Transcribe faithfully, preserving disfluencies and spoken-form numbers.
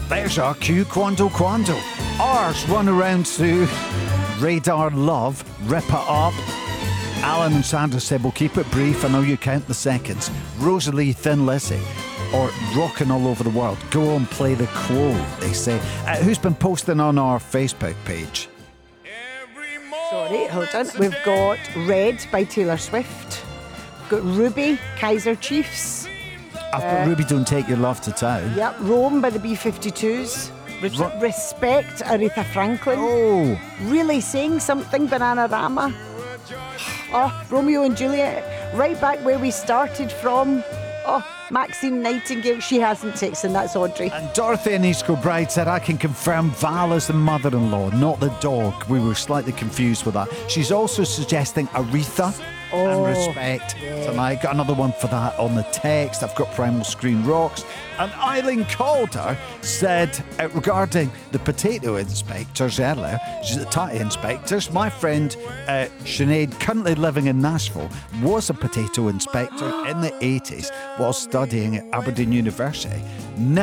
There's our cue, Quando Quando. Ours run around to Radar Love, Rip It Up. Alan and Sandra said we'll keep it brief. I know you count the seconds. Rosalie Thin Lizzy, or Rockin' All Over the World. Go on, play the quote, they say. Uh, who's been posting on our Facebook page? Sorry, hold on. We've got Red by Taylor Swift. We've got Ruby, Kaiser Chiefs. I've got uh, Ruby Don't Take Your Love to Town. Yep, Rome by the B fifty-twos. Res- Ru- Respect, Aretha Franklin. Oh. Really Saying Something, Bananarama. Oh, Romeo and Juliet. Right back where we started from. Oh, Maxine Nightingale. She hasn't texted, that's Audrey. And Dorothy in East Kilbride said, I can confirm Val is the mother-in-law, not the dog. We were slightly confused with that. She's also suggesting Aretha oh, and Respect yeah. tonight. Got another one for that on the text. I've got Primal Screen Rocks. And Eileen Calder said, uh, regarding the potato inspectors earlier, she's the tatty inspectors. My friend uh, Sinead, currently living in Nashville, was a potato inspector in the eighties while studying at Aberdeen University.